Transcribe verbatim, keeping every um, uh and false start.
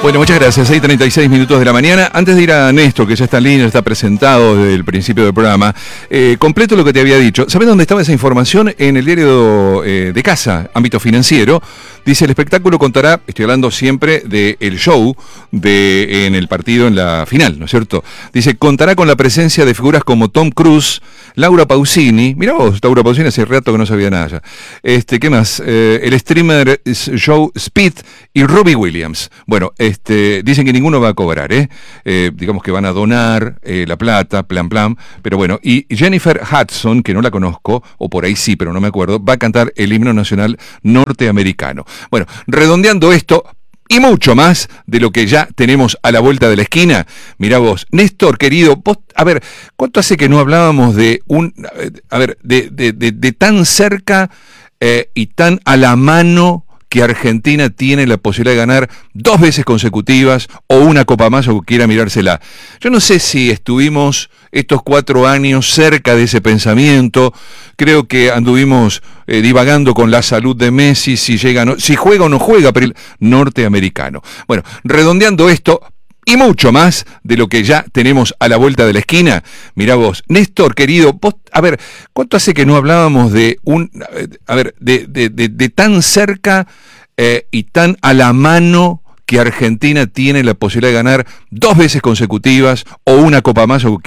Bueno, muchas gracias. seis y treinta y seis minutos de la mañana. Antes de ir a Néstor, que ya está en línea, está presentado desde el principio del programa, eh, completo lo que te había dicho. ¿Sabes dónde estaba esa información? En el diario eh, de Casa, ámbito financiero. Dice, el espectáculo contará, estoy hablando siempre del show de, en el partido en la final, ¿no es cierto? Dice, contará con la presencia de figuras como Tom Cruise, Laura Pausini. Mirá vos, Laura Pausini hace rato que no sabía nada ya. Este, ¿qué más? Eh, el streamer Joe Speed y Robbie Williams. Bueno, este, dicen que ninguno va a cobrar, ¿eh? eh digamos que van a donar eh, la plata, plan, plan. Pero bueno, y Jennifer Hudson, que no la conozco, o por ahí sí, pero no me acuerdo, va a cantar el himno nacional norteamericano. Bueno, redondeando esto y mucho más de lo que ya tenemos a la vuelta de la esquina. Mirá vos, Néstor, querido, vos, a ver, ¿cuánto hace que no hablábamos de un, a ver, de, de, de, de tan cerca eh, y tan a la mano que Argentina tiene la posibilidad de ganar dos veces consecutivas o una copa más o quiera mirársela? Yo no sé si estuvimos estos cuatro años cerca de ese pensamiento. Creo que anduvimos eh, divagando con la salud de Messi, si llega, no, si juega o no juega, pero el norteamericano. Bueno, redondeando esto y mucho más de lo que ya tenemos a la vuelta de la esquina. Mirá vos, Néstor, querido, vos, a ver, ¿cuánto hace que no hablábamos de un, a ver, de, de, de, de tan cerca eh, y tan a la mano que Argentina tiene la posibilidad de ganar dos veces consecutivas o una copa más o